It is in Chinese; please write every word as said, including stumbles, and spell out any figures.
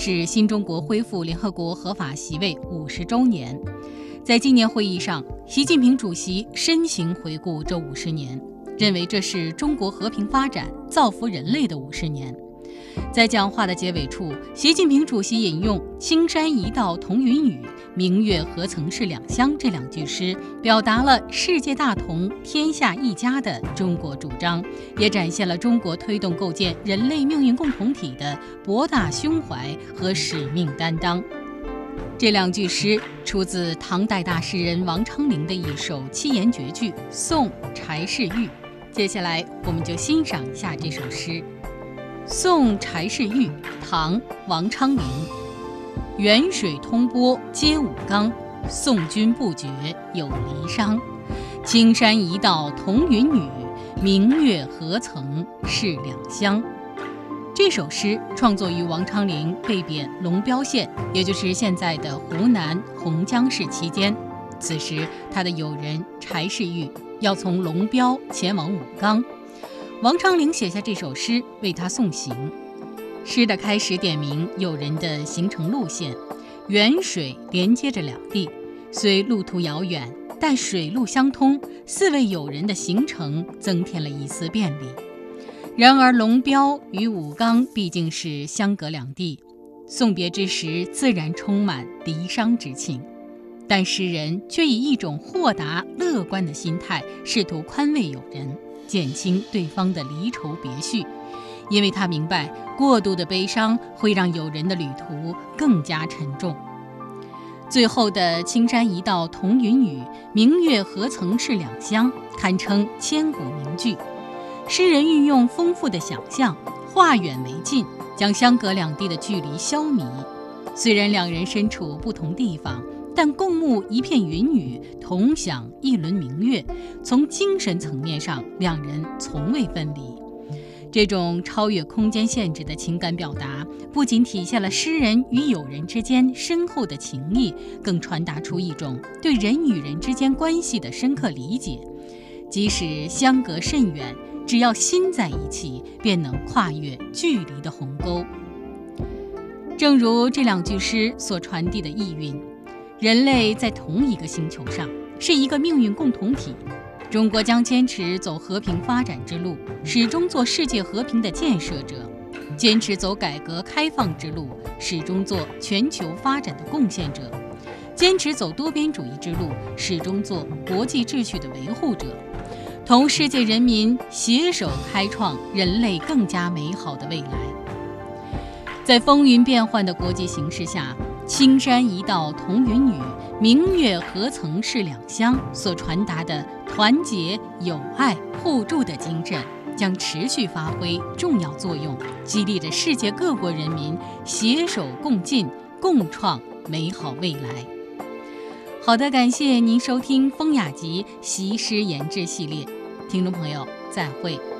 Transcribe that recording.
是新中国恢复联合国合法席位五十周年。在今年会议上，习近平主席深情回顾这五十年，认为这是中国和平发展、造福人类的五十年。在讲话的结尾处，习近平主席引用“青山一道同云雨，明月何曾是两乡”这两句诗，表达了世界大同、天下一家的中国主张，也展现了中国推动构建人类命运共同体的博大胸怀和使命担当。这两句诗出自唐代大诗人王昌龄的一首七言绝句《送柴氏玉》。接下来，我们就欣赏一下这首诗。《送柴氏玉》唐·王昌龄。远水通波接武冈，送君不觉有离殇。青山一道同云雨，明月何曾是两乡。这首诗创作于王昌龄被贬龙标县，也就是现在的湖南洪江市期间。此时，他的友人柴氏玉要从龙标前往武冈，王昌龄写下这首诗为他送行。诗的开始点明友人的行程路线，远水连接着两地，虽路途遥远，但水陆相通，四位友人的行程增添了一丝便利。然而龙标与武冈毕竟是相隔两地，送别之时自然充满离殇之情，但诗人却以一种豁达乐观的心态，试图宽慰友人，减轻对方的离愁别绪，因为他明白过度的悲伤会让友人的旅途更加沉重。最后的青山一道同云雨，明月何曾是两乡，堪称千古名句。诗人运用丰富的想象，化远为近，将相隔两地的距离消弭。虽然两人身处不同地方，但共沐一片云雨，同享一轮明月，从精神层面上，两人从未分离。这种超越空间限制的情感表达，不仅体现了诗人与友人之间深厚的情谊，更传达出一种对人与人之间关系的深刻理解。即使相隔甚远，只要心在一起，便能跨越距离的鸿沟。正如这两句诗所传递的意蕴，人类在同一个星球上，是一个命运共同体。中国将坚持走和平发展之路，始终做世界和平的建设者；坚持走改革开放之路，始终做全球发展的贡献者；坚持走多边主义之路，始终做国际秩序的维护者。同世界人民携手开创人类更加美好的未来。在风云变幻的国际形势下，青山一道同云雨，明月何曾是两乡所传达的团结、友爱、互助的精神，将持续发挥重要作用，激励着世界各国人民携手共进，共创美好未来。好的，感谢您收听风雅集习诗研制系列，听众朋友，再会。